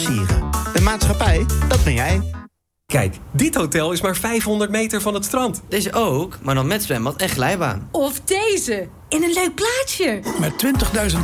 Sieren. De maatschappij, dat ben jij. Kijk, dit hotel is maar 500 meter van het strand. Deze ook, maar dan met zwembad en glijbaan. Of deze, in een leuk plaatsje. Met 20.000